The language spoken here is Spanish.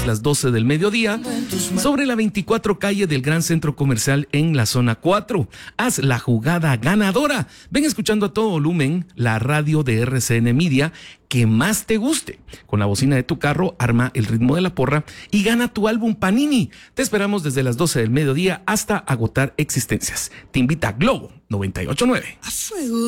es las 12 del mediodía, sobre la 24 calle del Gran Centro Comercial en la zona 4. Haz la jugada ganadora. Ven escuchando a todo volumen la radio de RCN Media que más te guste. Con la bocina de tu carro, arma el ritmo de la porra y gana tu álbum Panini. Te esperamos desde las 12 del mediodía hasta agotar existencias. Te invita Globo 98.9.